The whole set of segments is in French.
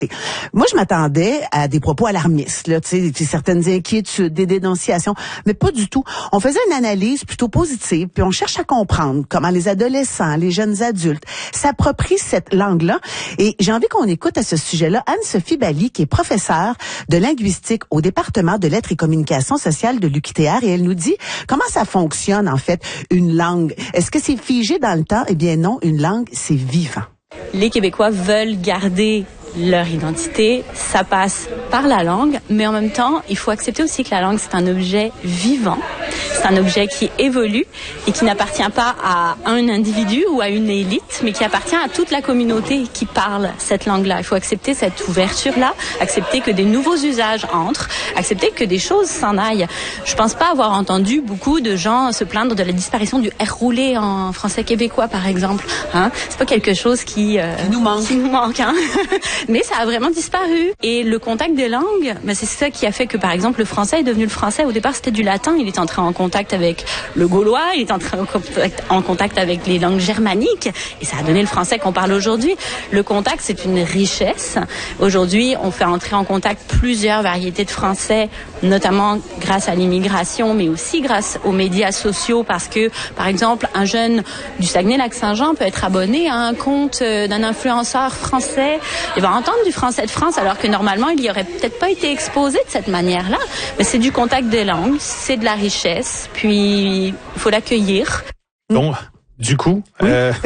Moi, je m'attendais à des propos alarmistes, là, tu sais, certaines inquiétudes, des dénonciations, mais pas du tout. On faisait une analyse plutôt positive, puis on cherche à comprendre comment les adolescents, les jeunes adultes s'approprient cette langue-là. Et j'ai envie qu'on écoute à ce sujet-là Anne-Sophie Bali, qui est professeure de linguistique au département de lettres et communication sociale de l'UQTR, et elle nous dit comment ça fonctionne, en fait, une langue. Est-ce que c'est figé dans le temps? Eh bien non, une langue, c'est vivant. Les Québécois veulent garder leur identité, ça passe par la langue, mais en même temps, il faut accepter aussi que la langue, c'est un objet vivant, c'est un objet qui évolue et qui n'appartient pas à un individu ou à une élite, mais qui appartient à toute la communauté qui parle cette langue-là. Il faut accepter cette ouverture-là, accepter que des nouveaux usages entrent, accepter que des choses s'en aillent. Je pense pas avoir entendu beaucoup de gens se plaindre de la disparition du R roulé en français québécois, par exemple. Hein? C'est pas quelque chose qui nous manque. Hein? Mais ça a vraiment disparu. Et le contact des langues, c'est ça qui a fait que, par exemple, le français est devenu le français. Au départ, c'était du latin. Il est entré en contact avec le gaulois. Il est entré en contact avec les langues germaniques. Et ça a donné le français qu'on parle aujourd'hui. Le contact, c'est une richesse. Aujourd'hui, on fait entrer en contact plusieurs variétés de français, notamment grâce à l'immigration, mais aussi grâce aux médias sociaux, parce que, par exemple, un jeune du Saguenay-Lac-Saint-Jean peut être abonné à un compte d'un influenceur français. Il va entendre du français de France, alors que normalement, il y aurait peut-être pas été exposé de cette manière-là. Mais c'est du contact des langues, c'est de la richesse, puis il faut l'accueillir. Bon, du coup, oui.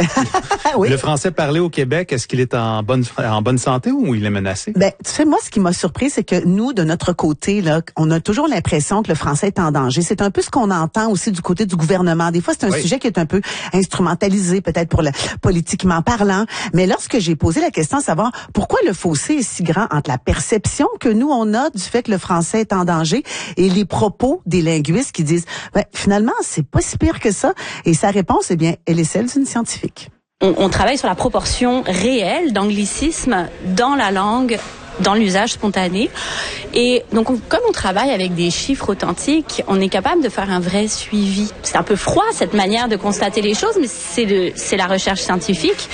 Oui. Le français parlé au Québec, est-ce qu'il est en bonne santé ou il est menacé? Tu sais, moi, ce qui m'a surpris, c'est que nous, de notre côté, là, on a toujours l'impression que le français est en danger. C'est un peu ce qu'on entend aussi du côté du gouvernement. Des fois, c'est un sujet qui est un peu instrumentalisé, peut-être pour le politiquement parlant. Mais lorsque j'ai posé la question à savoir pourquoi le fossé est si grand entre la perception que nous, on a du fait que le français est en danger et les propos des linguistes qui disent, finalement, c'est pas si pire que ça. Et sa réponse, eh bien, elle est celle d'une scientifique. On travaille sur la proportion réelle d'anglicisme dans la langue, dans l'usage spontané. Et donc, comme on travaille avec des chiffres authentiques, on est capable de faire un vrai suivi. C'est un peu froid, cette manière de constater les choses, mais c'est la recherche scientifique.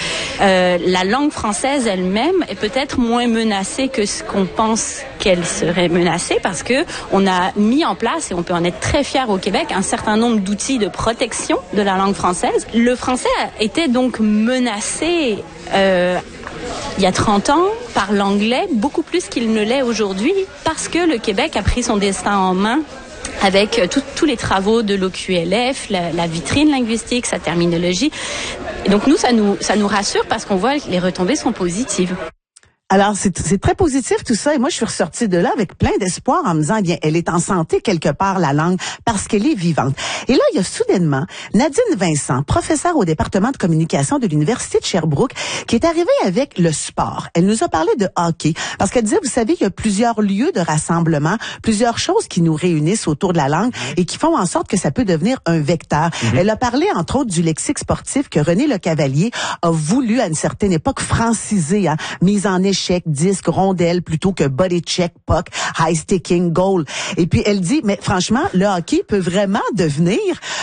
La langue française elle-même est peut-être moins menacée que ce qu'on pense qu'elle serait menacée, parce que on a mis en place, et on peut en être très fier au Québec, un certain nombre d'outils de protection de la langue française. Le français était donc menacé il y a 30 ans par l'anglais, beaucoup plus qu'il ne l'est aujourd'hui, parce que le Québec a pris son destin en main avec tous les travaux de l'OQLF, la vitrine linguistique, sa terminologie. Et donc nous, ça nous rassure parce qu'on voit que les retombées sont positives. Alors, c'est très positif tout ça. Et moi, je suis ressortie de là avec plein d'espoir en me disant, eh bien, elle est en santé quelque part, la langue, parce qu'elle est vivante. Et là, il y a soudainement Nadine Vincent, professeure au département de communication de l'Université de Sherbrooke, qui est arrivée avec le sport. Elle nous a parlé de hockey, parce qu'elle disait, vous savez, il y a plusieurs lieux de rassemblement, plusieurs choses qui nous réunissent autour de la langue et qui font en sorte que ça peut devenir un vecteur. Elle a parlé, entre autres, du lexique sportif que René Lecavalier a voulu, à une certaine époque, franciser, mise en échec, disque, rondelle, plutôt que body check, puck, high sticking, goal. Et puis, elle dit, mais franchement, le hockey peut vraiment devenir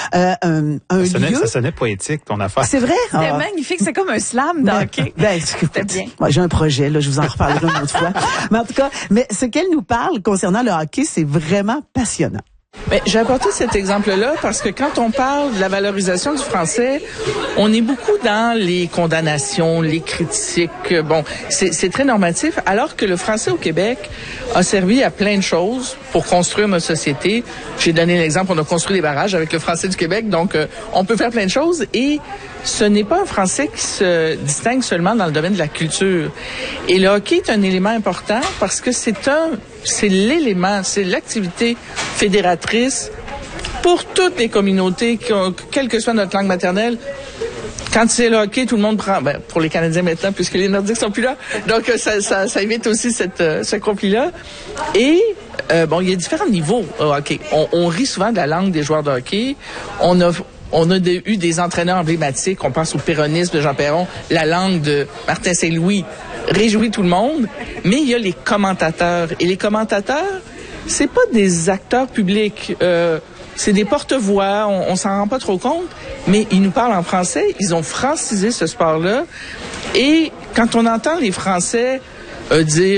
un lieu... Ça sonnait poétique, ton affaire. C'est vrai? C'était magnifique, c'est comme un slam de hockey. C'était bien. Moi, j'ai un projet, là, je vous en reparlerai une autre fois. Mais en tout cas, ce qu'elle nous parle concernant le hockey, c'est vraiment passionnant. Mais j'ai apporté cet exemple-là parce que quand on parle de la valorisation du français, on est beaucoup dans les condamnations, les critiques. Bon, c'est très normatif, alors que le français au Québec a servi à plein de choses pour construire notre société. J'ai donné l'exemple, on a construit des barrages avec le français du Québec, donc on peut faire plein de choses et ce n'est pas un français qui se distingue seulement dans le domaine de la culture. Et le hockey est un élément important parce que c'est l'élément, c'est l'activité fédératrice pour toutes les communautés, quelle que soit notre langue maternelle. Quand c'est le hockey, tout le monde prend, pour les Canadiens maintenant, puisque les Nordiques sont plus là. Donc, ça évite aussi ce conflit-là. Et, il y a différents niveaux au hockey. On rit souvent de la langue des joueurs de hockey. On a eu des entraîneurs emblématiques. On pense au péronisme de Jean Perron. La langue de Martin Saint-Louis réjouit tout le monde. Mais il y a les commentateurs. Et les commentateurs, c'est pas des acteurs publics. C'est des porte-voix. On s'en rend pas trop compte. Mais ils nous parlent en français. Ils ont francisé ce sport-là. Et quand on entend les Français dire